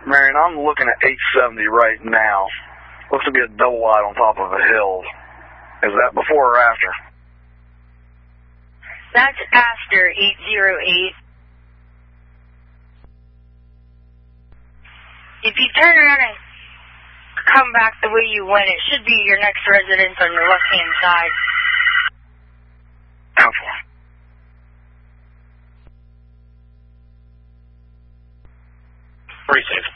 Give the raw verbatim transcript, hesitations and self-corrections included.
Marion, I'm looking at eight seventy right now. Looks to be a double wide on top of a hill. Is that before or after? That's after eight zero eight. If you turn around and come back the way you went, it should be your next residence on your left-hand side. How far? Precinct